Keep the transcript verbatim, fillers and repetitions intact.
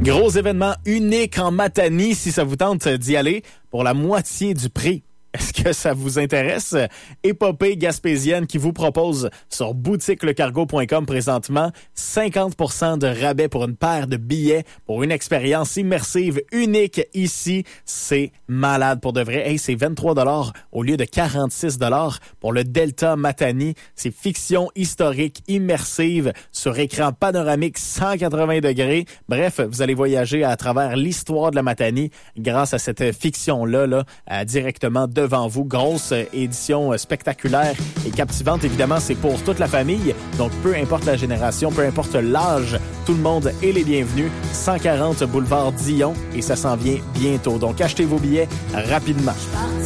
Gros événement unique en Matanie, si ça vous tente d'y aller, pour la moitié du prix. Est-ce que ça vous intéresse? Épopée gaspésienne qui vous propose sur boutique le cargo point com présentement cinquante pour cent de rabais pour une paire de billets pour une expérience immersive unique ici. C'est malade pour de vrai. Hey, c'est vingt-trois dollars au lieu de quarante-six dollars pour le Delta Matanie. C'est fiction historique immersive sur écran panoramique cent quatre-vingts degrés. Bref, vous allez voyager à travers l'histoire de la Matanie grâce à cette fiction-là, là, euh, directement devant vous. Grosse euh, édition euh, spectaculaire et captivante. Évidemment, c'est pour toute la famille. Donc, peu importe la génération, peu importe l'âge, tout le monde est les bienvenus. cent quarante boulevard Dillon et ça s'en vient bientôt. Donc, achetez vos billets rapidement.